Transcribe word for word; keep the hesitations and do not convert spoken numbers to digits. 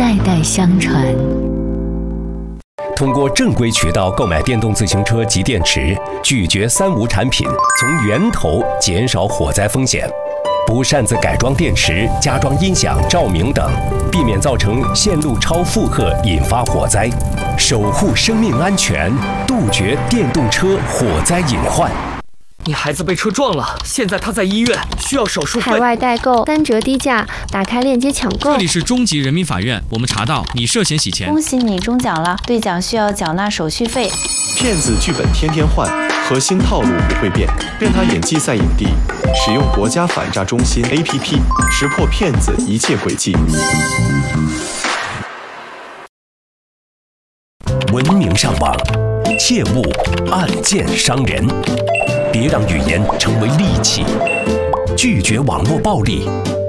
代代相传。 通过正规渠道购买电动自行车及电池，拒绝三无产品，从源头减少火灾风险。不擅自改装电池、加装音响、照明等，避免造成线路超负荷引发火灾，守护生命安全，杜绝电动车火灾隐患。 你孩子被车撞了，现在他在医院，需要手术费。 海外代购单折低价，打开链接抢购。 这里是中级人民法院，我们查到你涉嫌洗钱。 恭喜你中奖了，兑奖需要缴纳手续费。 骗子剧本天天换，核心套路不会变，让他演技赛影帝。使用国家反诈中心 A P P， 识破骗子一切诡计。 文明上网，切勿暗箭伤人。别让语言成为利器，拒绝网络暴力，